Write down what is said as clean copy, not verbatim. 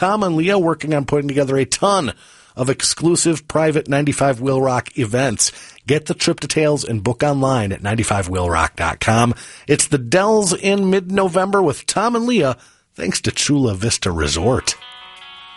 Tom and Leah working on putting together a ton of exclusive private 95 Will Rock events. Get the trip details and book online at 95willrock.com. It's the Dells in mid-November with Tom and Leah, thanks to Chula Vista Resort.